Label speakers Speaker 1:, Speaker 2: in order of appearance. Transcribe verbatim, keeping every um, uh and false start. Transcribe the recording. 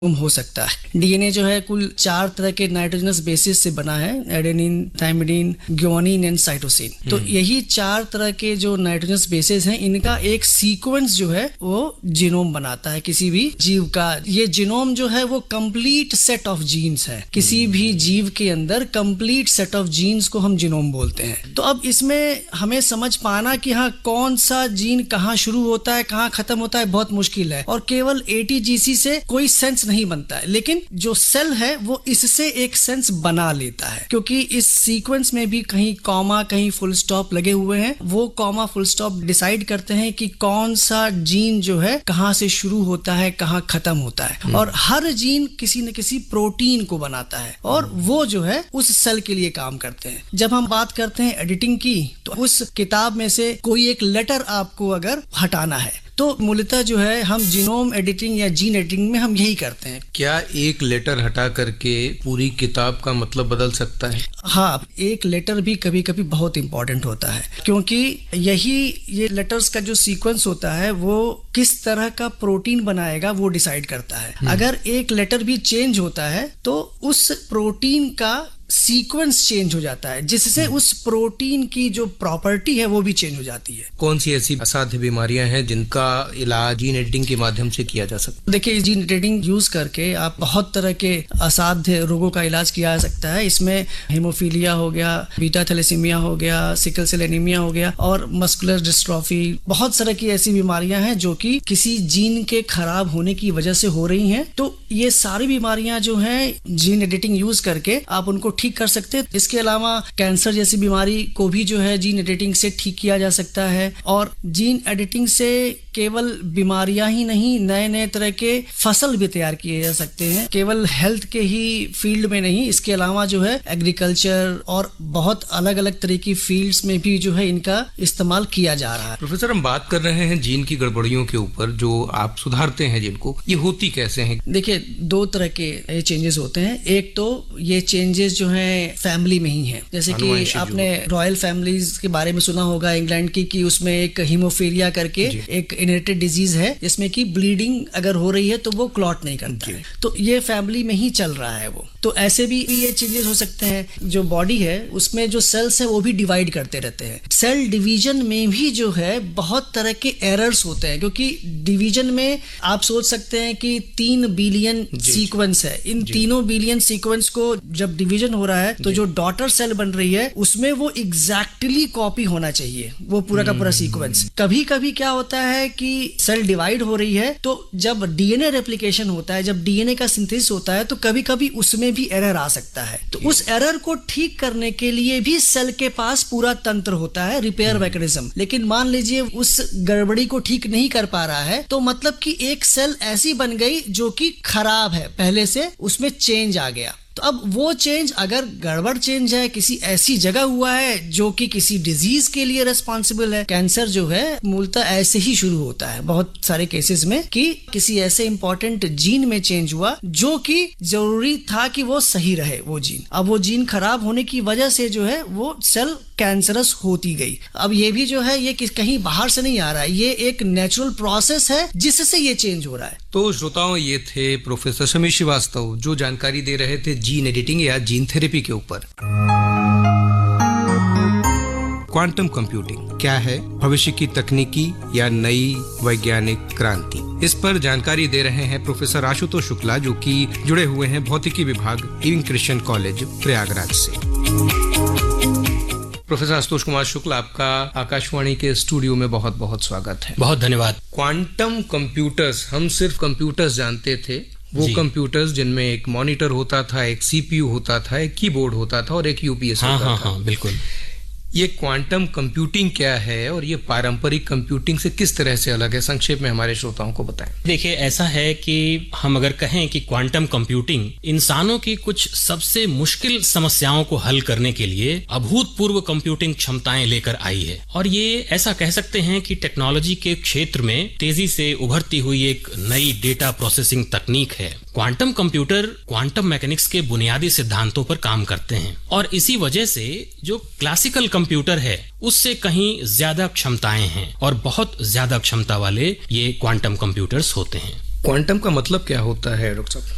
Speaker 1: हो सकता है। डीएनए जो है कुल चार तरह के नाइट्रोजनस बेसिस से बना है, एडेनिन, थाइमिडिन, ग्वानिन एंड साइटोसिन। तो यही चार तरह के जो नाइट्रोजनस बेसिस हैं, इनका एक सीक्वेंस जो है वो जीनोम बनाता है किसी भी जीव का। ये जीनोम जो है वो कंप्लीट सेट ऑफ जीन्स है। किसी भी जीव के अंदर कंप्लीट सेट ऑफ जीन्स को हम जीनोम बोलते हैं। तो अब इसमें हमें समझ पाना कि हाँ कौन सा जीन कहाँ शुरू होता है, कहाँ खत्म होता है, बहुत मुश्किल है। और केवल एटीजीसी से कोई सेंस नहीं बनता है, लेकिन जो सेल है वो इससे एक सेंस बना लेता है, क्योंकि इस सीक्वेंस में भी कहीं कॉमा कहीं फुल स्टॉप लगे हुए हैं। वो कॉमा फुल स्टॉप डिसाइड करते हैं कि कौन सा जीन जो है कहाँ से शुरू होता है, कहाँ खत्म होता है। और हर जीन किसी न किसी प्रोटीन को बनाता है और वो जो है उस सेल के लिए काम करते हैं। जब हम बात करते हैं एडिटिंग की, तो उस किताब में से कोई एक लेटर आपको अगर हटाना है तो मूलतः जो है हम जीनोम एडिटिंग या जीन एडिटिंग में हम यही करते हैं।
Speaker 2: क्या एक लेटर हटा करके पूरी किताब का मतलब बदल सकता है?
Speaker 1: हाँ, एक लेटर भी कभी कभी बहुत इंपॉर्टेंट होता है, क्योंकि यही ये लेटर्स का जो सीक्वेंस होता है वो किस तरह का प्रोटीन बनाएगा वो डिसाइड करता है। अगर एक लेटर भी चेंज होता है तो उस प्रोटीन का सीक्वेंस चेंज हो जाता है, जिससे उस प्रोटीन की जो प्रॉपर्टी है वो भी चेंज हो जाती है।
Speaker 2: कौन सी ऐसी असाध्य बीमारियां हैं जिनका इलाज जीन एडिटिंग के माध्यम से किया जा सकता है?
Speaker 1: देखिए, जीन एडिटिंग यूज करके आप बहुत तरह के असाध्य रोगों का इलाज किया जा सकता है। इसमें हीमोफीलिया हो गया, बीटा थैलेसीमिया हो गया, सिकल सेल एनीमिया हो गया और मस्कुलर डिस्ट्रॉफी। बहुत तरह की ऐसी बीमारियां हैं जो कि किसी जीन के खराब होने की वजह से हो रही हैं। तो ये सारी बीमारियां जो हैं जीन एडिटिंग यूज करके आप उनको ठीक कर सकते हैं। इसके अलावा कैंसर जैसी बीमारी को भी जो है जीन एडिटिंग से ठीक किया जा सकता है। और जीन एडिटिंग से केवल बीमारियां ही नहीं, नए नए तरह के फसल भी तैयार किए जा सकते हैं, केवल हेल्थ के ही फील्ड में नहीं। इसके अलावा जो है एग्रीकल्चर और बहुत अलग अलग तरह की फील्ड्स में भी जो है इनका इस्तेमाल किया जा रहा है।
Speaker 2: प्रोफेसर, हम बात कर रहे हैं जीन की गड़बड़ियों के ऊपर जो आप सुधारते हैं जिनको, ये होती कैसे हैं?
Speaker 1: देखिए, दो तरह के चेंजेस होते हैं। एक तो ये चेंजेस जो है फैमिली में ही है, जैसे कि आपने रॉयल फैमिलीज के बारे में सुना होगा इंग्लैंड की, कि उसमें एक हीमोफीलिया करके एक इनहेरिटेड डिजीज है जिसमें कि ब्लीडिंग अगर हो रही है तो वो क्लॉट नहीं करता है। तो ये फैमिली में ही चल रहा है वो। तो ऐसे भी ये चेंजेस हो सकते हैं। जो बॉडी है उसमें जो सेल्स है वो भी डिवाइड करते रहते हैं। सेल डिवीजन में भी जो है बहुत तरह के एरर्स होते हैं, क्योंकि डिवीजन में आप सोच सकते हैं कि तीन बिलियन सीक्वेंस है। इन तीनों बिलियन सीक्वेंस को जब डिवीजन हो रहा है तो जो डॉटर सेल बन रही है उसमें वो एग्जैक्टली कॉपी होना चाहिए, वो पूरा का पूरा सीक्वेंस। कभी कभी क्या होता है कि सेल डिवाइड हो रही है तो जब डीएनए रेप्लिकेशन होता है, जब डीएनए का सिंथेसिस होता है तो कभी कभी उसमें भी एरर आ सकता है। तो उस एरर को ठीक करने के लिए भी सेल के पास पूरा तंत्र होता है, रिपेयर मैकेनिज्म। लेकिन मान लीजिए उस गड़बड़ी को ठीक नहीं कर पा रहा है, तो मतलब कि एक सेल ऐसी बन गई जो कि खराब है, पहले से उसमें चेंज आ गया। तो अब वो चेंज अगर गड़बड़ चेंज है, किसी ऐसी जगह हुआ है जो कि किसी डिजीज के लिए रेस्पॉन्सिबल है। कैंसर जो है मूलतः ऐसे ही शुरू होता है बहुत सारे केसेस में, कि किसी ऐसे इंपॉर्टेंट जीन में चेंज हुआ जो कि जरूरी था कि वो सही रहे वो जीन। अब वो जीन खराब होने की वजह से जो है वो सेल कैंसरस होती गई। अब ये भी जो है ये कहीं बाहर से नहीं आ रहा है, ये एक नेचुरल प्रोसेस है जिससे ये चेंज हो रहा है।
Speaker 2: तो श्रोताओं, ये थे प्रोफेसर समीर श्रीवास्तव जो जानकारी दे रहे थे जीन एडिटिंग या जीन थेरेपी के ऊपर। क्वांटम कंप्यूटिंग क्या है, भविष्य की तकनीकी या नई वैज्ञानिक क्रांति, इस पर जानकारी दे रहे हैं प्रोफेसर आशुतोष शुक्ला, जो कि जुड़े हुए हैं भौतिकी विभाग इविंग क्रिश्चियन कॉलेज प्रयागराज से। प्रोफेसर आशुतोष कुमार शुक्ला, आपका आकाशवाणी के स्टूडियो में बहुत बहुत स्वागत है।
Speaker 3: बहुत धन्यवाद।
Speaker 2: क्वांटम कंप्यूटर्स, हम सिर्फ कंप्यूटर्स जानते थे, वो कंप्यूटर्स जिनमें एक मॉनिटर होता था, एक सीपीयू होता था, एक कीबोर्ड होता था और एक यूपीएस
Speaker 3: हाँ,
Speaker 2: होता
Speaker 3: हाँ,
Speaker 2: था।
Speaker 3: हाँ, बिल्कुल।
Speaker 2: ये क्वांटम कंप्यूटिंग क्या है और ये पारंपरिक कंप्यूटिंग से किस तरह से अलग है, संक्षेप में हमारे श्रोताओं को बताएं।
Speaker 3: देखिए, ऐसा है कि हम अगर कहें कि क्वांटम कंप्यूटिंग इंसानों की कुछ सबसे मुश्किल समस्याओं को हल करने के लिए अभूतपूर्व कंप्यूटिंग क्षमताएं लेकर आई है। और ये ऐसा कह सकते हैं कि टेक्नोलॉजी के क्षेत्र में तेजी से उभरती हुई एक नई डेटा प्रोसेसिंग तकनीक है। क्वांटम कंप्यूटर क्वांटम मैकेनिक्स के बुनियादी सिद्धांतों पर काम करते हैं और इसी वजह से जो क्लासिकल कंप्यूटर है उससे कहीं ज्यादा क्षमताएं हैं और बहुत ज्यादा क्षमता वाले ये क्वांटम कंप्यूटर्स होते हैं।
Speaker 2: क्वांटम का मतलब क्या होता है डॉक्टर साहब?